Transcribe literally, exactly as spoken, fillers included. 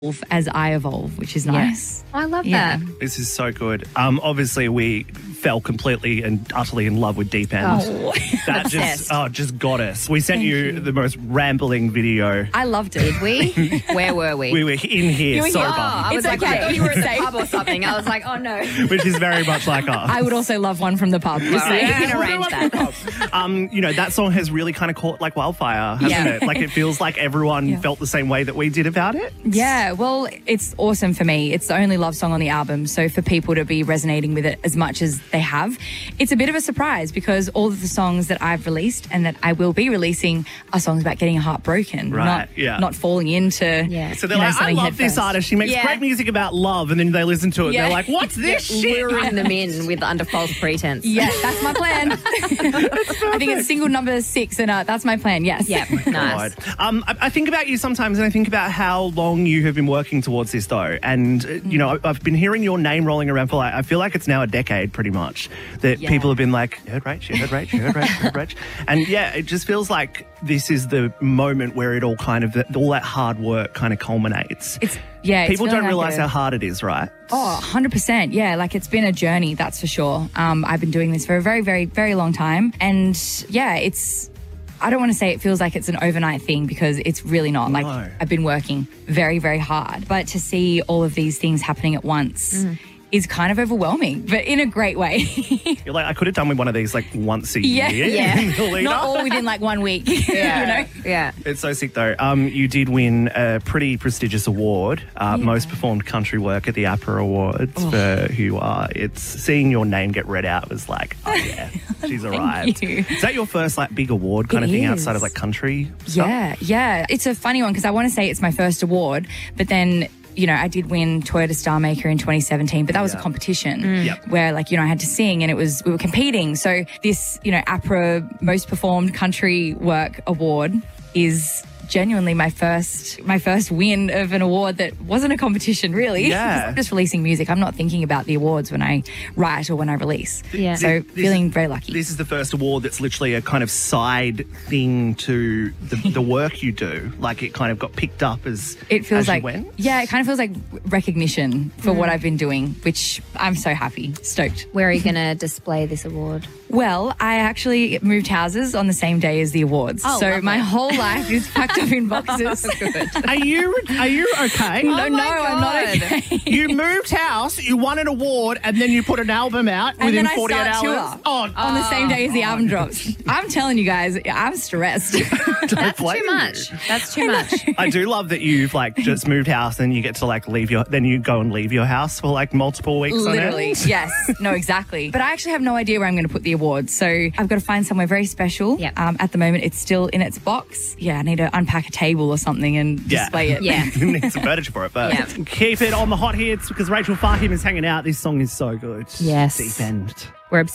as I evolve, which is nice. I love Yeah. that. This is so good. Um, obviously, we fell completely and utterly in love with Deep End. Oh. That just Obsessed. oh, just got us. We sent Thank you, you. the most rambling video. I loved it. Did we? Where were we? We were in here You were sober, here. Oh, I was It's like, okay. I thought you were at the Safe. pub or something. I was like, oh no. which is very much like us. I would also love one from the pub. Just All right, saying. we can arrange that. Um, you know, that song has really kind of caught like wildfire, hasn't Yeah. it? Like it feels like everyone Yeah. felt the same way that we did about it. Yeah, well, it's awesome for me. It's the only love song on the album. So for people to be resonating with it as much as they have, it's a bit of a surprise because all of the songs that I've released and that I will be releasing are songs about getting your heart broken, Right, not, yeah. not falling into. Yeah. So they're you know, like, I something love head this first." artist. She makes Yeah. great music about love. And then they listen to it Yeah. and they're like, what's this shit? Luring them in with under false pretense. Yeah, that's my plan. I think it's single number six, and uh, that's my plan. Yes. Yep. Nice. God. Um, I, I think about you sometimes, and I think about how long you have been working towards this, though. And uh, you know, I- I've been hearing your name rolling around for like I feel like it's now a decade, pretty much. That Yeah. people have been like, "You heard Rach, you heard Rach, you heard Rach, you heard Rach," and yeah, it just feels like this is the moment where it all kind of all that hard work kind of culminates. It's yeah. it's People feeling don't like realize a- how hard it is, right? Oh, one hundred percent. Yeah, like it's been a journey, that's for sure. Um, I've been doing this for a very, very, very long time. And yeah, it's, I don't want to say it feels like it's an overnight thing because it's really not. Like No. I've been working very, very hard. But to see all of these things happening at once is kind of overwhelming, but in a great way. You're like, I could have done with one of these like once a Yeah. year. Yeah. in the lead Not up. all within like one week. Yeah. You know? Yeah. It's so sick though. Um, you did win a pretty prestigious award, uh, Yeah. most performed country work at the APRA Awards Oh. for who you are. It's seeing your name get read out was like, oh yeah, she's arrived. you. Is that your first like big award kind It of thing is. outside of like country stuff? Yeah, yeah. It's a funny one because I want to say it's my first award, but then, you know, I did win Toyota Star Maker in twenty seventeen, but that was Yeah. a competition Yep. where, like, you know, I had to sing and it was, we were competing. So this, you know, APRA Most Performed Country Work Award is genuinely my first my first win of an award that wasn't a competition, really. Yeah. I'm just releasing music. I'm not thinking about the awards when I write or when I release. Yeah. So This- feeling very lucky. This is the first award that's literally a kind of side thing to the, the work you do. Like it kind of got picked up as It feels as you like, went. yeah, it kind of feels like recognition for what I've been doing, which I'm so happy, stoked. Where are you going to display this award? Well, I actually moved houses on the same day as the awards. Oh, so lovely. my whole life is packed up in boxes. Are you are you okay? No, Oh no, my I'm not God. okay. You moved house, you won an award, and then you put an album out And within then I forty-eight start hours. tour Oh, on the same day as the album drops. I'm telling you guys, I'm stressed. That's blame too you. much. That's too much. I do love that you've like just moved house and you get to like leave your then you go and leave your house for like multiple weeks Literally, on end. yes. No, exactly. But I actually have no idea where I'm going to put the awards. So I've got to find somewhere very special. Yep. Um, at the moment, it's still in its box. Yeah, I need to unpack a table or something and Yeah. display it. Yeah. Need some furniture for it, but Yeah. keep it on the hot hits because Rachel Fahim is hanging out. This song is so good. Yes. Deep End. We're